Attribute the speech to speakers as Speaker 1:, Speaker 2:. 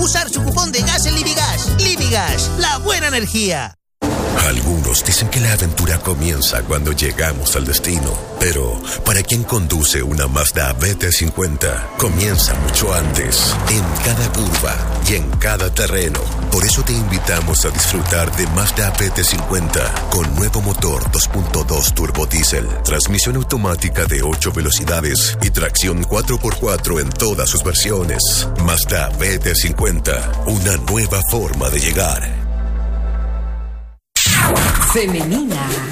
Speaker 1: usar su cupón de gas en Libigas. Libigas, la buena energía.
Speaker 2: Algunos dicen que la aventura comienza cuando llegamos al destino, pero para quien conduce una Mazda BT50, comienza mucho antes, en cada curva y en cada terreno. Por eso te invitamos a disfrutar de Mazda BT50 con nuevo motor 2.2 turbo diésel, transmisión automática de 8 velocidades y tracción 4x4 en todas sus versiones. Mazda BT50, una nueva forma de llegar.
Speaker 3: Femenina.